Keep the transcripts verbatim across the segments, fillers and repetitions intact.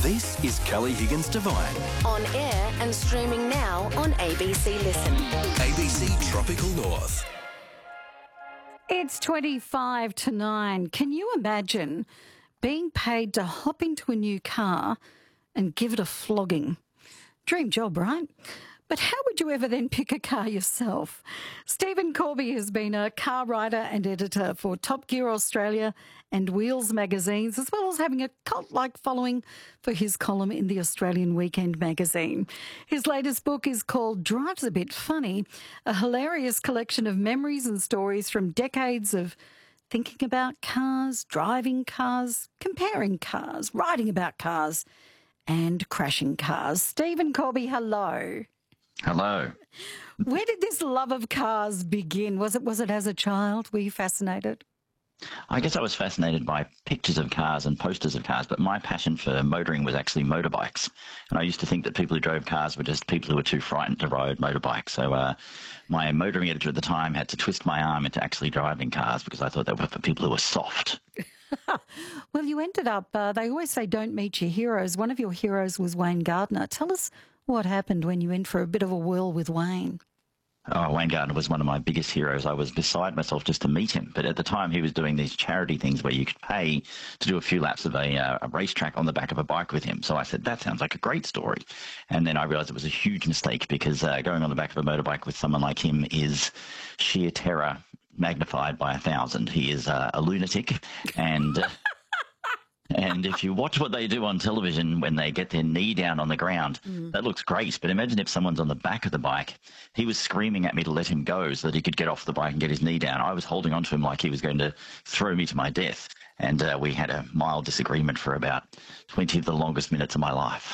This is Kelly Higgins Divine. On air and streaming now on A B C Listen. A B C Tropical North. It's twenty-five to nine. Can you imagine being paid to hop into a new car and give it a flogging? Dream job, right? But how would you ever then pick a car yourself? Stephen Corby has been a car writer and editor for Top Gear Australia and Wheels magazines, as well as having a cult-like following for his column in the Australian Weekend magazine. His latest book is called Drives a Bit Funny, a hilarious collection of memories and stories from decades of thinking about cars, driving cars, comparing cars, writing about cars, and crashing cars. Stephen Corby, hello. Hello. Where did this love of cars begin? Was it was it as a child? Were you fascinated? I guess I was fascinated by pictures of cars and posters of cars, but my passion for motoring was actually motorbikes. And I used to think that people who drove cars were just people who were too frightened to ride motorbikes. So uh, my motoring editor at the time had to twist my arm into actually driving cars because I thought they were for people who were soft. Well, you ended up, uh, they always say don't meet your heroes. One of your heroes was Wayne Gardner. Tell us what happened when you went for a bit of a whirl with Wayne. Oh, Wayne Gardner was one of my biggest heroes. I was beside myself just to meet him. But at the time, he was doing these charity things where you could pay to do a few laps of a, uh, a racetrack on the back of a bike with him. So I said, that sounds like a great story. And then I realized it was a huge mistake because uh, going on the back of a motorbike with someone like him is sheer terror magnified by a thousand. He is uh, a lunatic and... Uh, And if you watch what they do on television when they get their knee down on the ground, mm. that looks great. But imagine if someone's on the back of the bike. He was screaming at me to let him go so that he could get off the bike and get his knee down. I was holding on to him like he was going to throw me to my death. And uh, we had a mild disagreement for about twenty of the longest minutes of my life.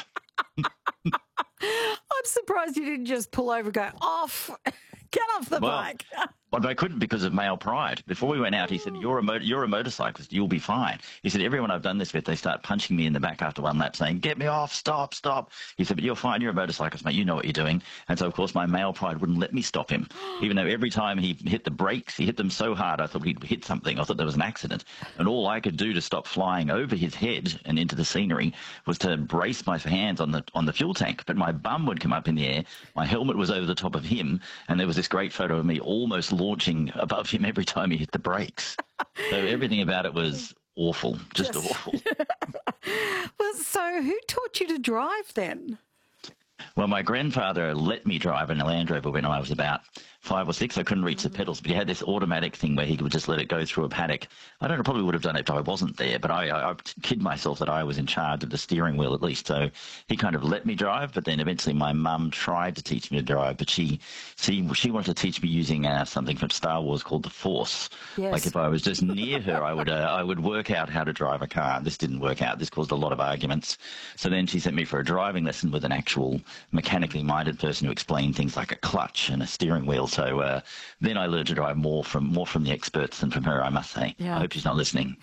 I'm surprised you didn't just pull over and go, off, get off the well, bike. But I couldn't because of male pride. Before we went out, he said, you're a, mo- you're a motorcyclist, you'll be fine. He said, everyone I've done this with, they start punching me in the back after one lap saying, get me off, stop, stop. He said, but you're fine, you're a motorcyclist, mate, you know what you're doing. And so, of course, my male pride wouldn't let me stop him. Even though every time he hit the brakes, he hit them so hard, I thought he'd hit something. I thought there was an accident. And all I could do to stop flying over his head and into the scenery was to brace my hands on the on the fuel tank. But my bum would come up in the air, my helmet was over the top of him, and there was this great photo of me almost launching above him every time he hit the brakes. So everything about it was awful, just Yes. awful. Well, so who taught you to drive then? Well, my grandfather let me drive in a Land Rover when I was about five or six. I couldn't reach the pedals, but he had this automatic thing where he would just let it go through a paddock. I don't know, probably would have done it if I wasn't there, but I, I, I kid myself that I was in charge of the steering wheel at least. So he kind of let me drive, but then eventually my mum tried to teach me to drive, but she she, she wanted to teach me using uh, something from Star Wars called the Force. Yes. Like if I was just near her, I would uh, I would work out how to drive a car. This didn't work out. This caused a lot of arguments. So then she sent me for a driving lesson with an actual mechanically minded person who explained things like a clutch and a steering wheel. So uh, then I learned to drive more from more from the experts than from her, I must say. Yeah. I hope she's not listening.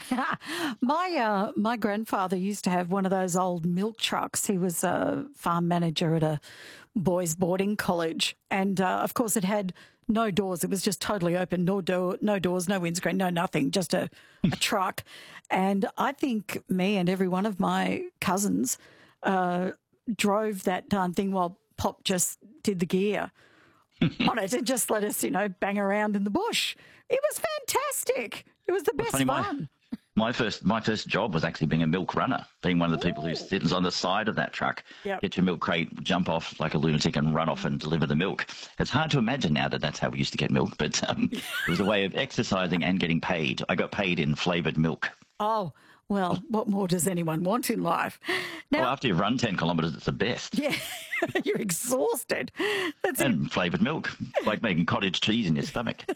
my uh, my grandfather used to have one of those old milk trucks. He was a farm manager at a boys' boarding college, and uh, of course it had no doors. It was just totally open, no door, no doors, no windscreen, no nothing, just a, a truck. And I think me and every one of my cousins uh, drove that darn thing while Pop just did the gear on it and just let us, you know, bang around in the bush. It was fantastic. It was the best Funny, fun. My, my first my first job was actually being a milk runner, being one of the people who sits on the side of that truck, Yep. get your milk crate, jump off like a lunatic and run off and deliver the milk. It's hard to imagine now that that's how we used to get milk, but um, it was a way of exercising and getting paid. I got paid in flavoured milk. Oh, well, what more does anyone want in life? Now, Well, after you've run ten kilometres, it's the best. yeah, you're exhausted. That's it. And flavoured milk, like making cottage cheese in your stomach.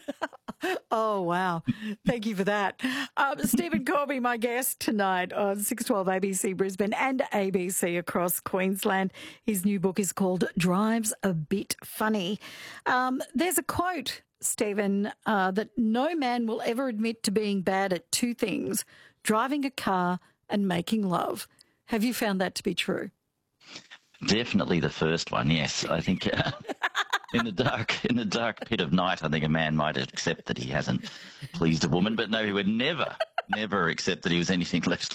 Oh, wow. Thank you for that. Um, Stephen Corby, my guest tonight on six twelve A B C Brisbane and A B C across Queensland. His new book is called Drives a Bit Funny. Um, there's a quote, Stephen, uh, that no man will ever admit to being bad at two things, driving a car and making love. Have you found that to be true? Definitely the first one, yes. I think uh, in the dark in the dark pit of night, I think a man might accept that he hasn't pleased a woman, but no, he would never, never accept that he was anything less